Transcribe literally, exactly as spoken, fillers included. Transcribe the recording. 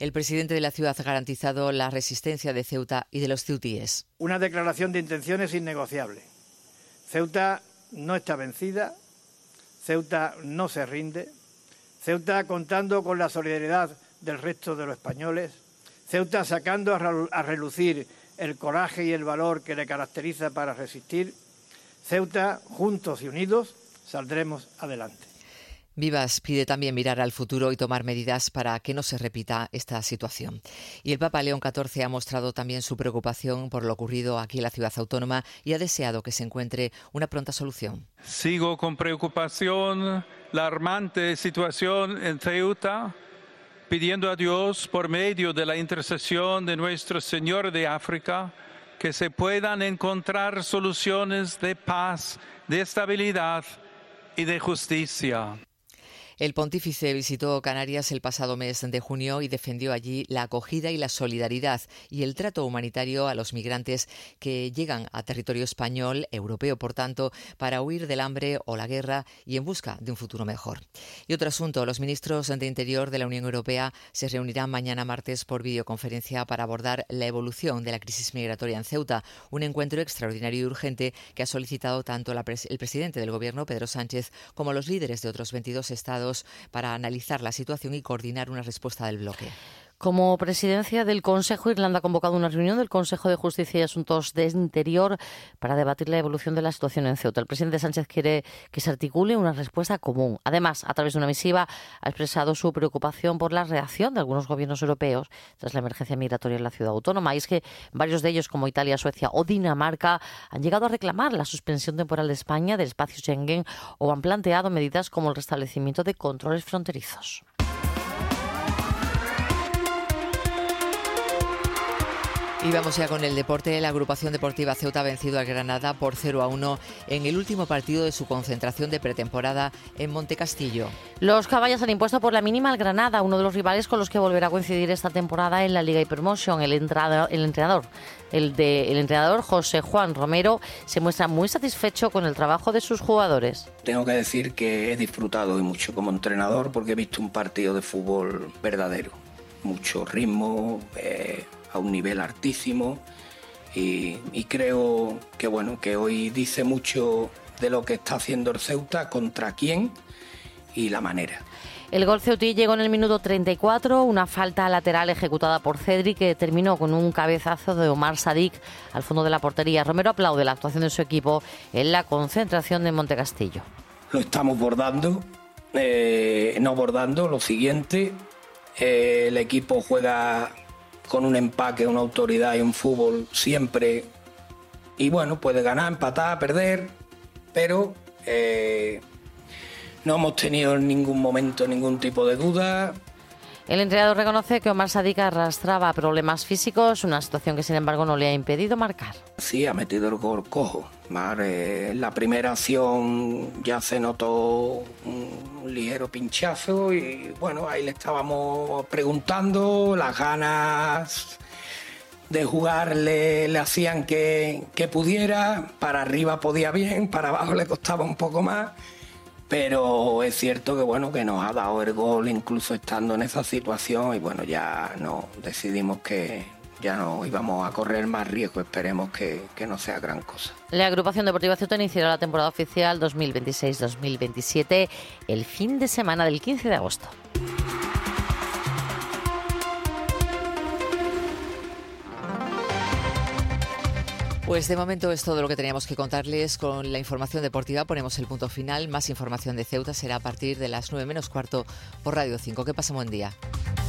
El presidente de la ciudad ha garantizado la resistencia de Ceuta y de los ceutíes. Una declaración de intenciones innegociable. Ceuta no está vencida, Ceuta no se rinde, Ceuta contando con la solidaridad del resto de los españoles, Ceuta sacando a relucir el coraje y el valor que le caracteriza para resistir, Ceuta, juntos y unidos, saldremos adelante. Vivas pide también mirar al futuro y tomar medidas para que no se repita esta situación. Y el Papa León catorce ha mostrado también su preocupación por lo ocurrido aquí en la ciudad autónoma y ha deseado que se encuentre una pronta solución. Sigo con preocupación la alarmante situación en Ceuta, pidiendo a Dios, por medio de la intercesión de nuestro Señor de África, que se puedan encontrar soluciones de paz, de estabilidad y de justicia. El pontífice visitó Canarias el pasado mes de junio y defendió allí la acogida y la solidaridad y el trato humanitario a los migrantes que llegan a territorio español, europeo por tanto, para huir del hambre o la guerra y en busca de un futuro mejor. Y otro asunto, los ministros de Interior de la Unión Europea se reunirán mañana martes por videoconferencia para abordar la evolución de la crisis migratoria en Ceuta, un encuentro extraordinario y urgente que ha solicitado tanto la pres- el presidente del Gobierno, Pedro Sánchez, como los líderes de otros veintidós estados para analizar la situación y coordinar una respuesta del bloque. Como presidencia del Consejo, Irlanda ha convocado una reunión del Consejo de Justicia y Asuntos de Interior para debatir la evolución de la situación en Ceuta. El presidente Sánchez quiere que se articule una respuesta común. Además, a través de una misiva, ha expresado su preocupación por la reacción de algunos gobiernos europeos tras la emergencia migratoria en la ciudad autónoma. Y es que varios de ellos, como Italia, Suecia o Dinamarca, han llegado a reclamar la suspensión temporal de España del espacio Schengen o han planteado medidas como el restablecimiento de controles fronterizos. Y vamos ya con el deporte. La agrupación deportiva Ceuta ha vencido al Granada por cero a uno en el último partido de su concentración de pretemporada en Montecastillo. Los caballos han impuesto por la mínima al Granada, uno de los rivales con los que volverá a coincidir esta temporada en la Liga Hypermotion. El entrenador, el entrenador, el de, el entrenador José Juan Romero se muestra muy satisfecho con el trabajo de sus jugadores. Tengo que decir que he disfrutado y mucho como entrenador porque he visto un partido de fútbol verdadero. Mucho ritmo, eh, a un nivel altísimo y, y creo que bueno que hoy dice mucho de lo que está haciendo el Ceuta, contra quién y la manera. El gol ceutí llegó en el minuto treinta y cuatro, una falta lateral ejecutada por Cedri que terminó con un cabezazo de Omar Sadik al fondo de la portería. Romero aplaude la actuación de su equipo en la concentración de Montecastillo. Lo estamos bordando, eh, no bordando, lo siguiente, eh, el equipo juega con un empaque, una autoridad y un fútbol siempre. Y bueno, puede ganar, empatar, perder, pero eh, no hemos tenido en ningún momento ningún tipo de duda. El entrenador reconoce que Omar Sadik arrastraba problemas físicos, una situación que sin embargo no le ha impedido marcar. Sí, ha metido el gol cojo. En la primera acción ya se notó un ligero pinchazo y bueno, ahí le estábamos preguntando, las ganas de jugar le, le hacían que, que pudiera, para arriba podía bien, para abajo le costaba un poco más. Pero es cierto que bueno que nos ha dado el gol incluso estando en esa situación y bueno, ya no decidimos que ya no íbamos a correr más riesgo, esperemos que, que no sea gran cosa. La agrupación deportiva Ceuta iniciará la temporada oficial dos mil veintiséis dos mil veintisiete el fin de semana del quince de agosto. Pues de momento es todo lo que teníamos que contarles. Con la información deportiva ponemos el punto final. Más información de Ceuta será a partir de las nueve menos cuarto por Radio cinco. Que pasen buen día.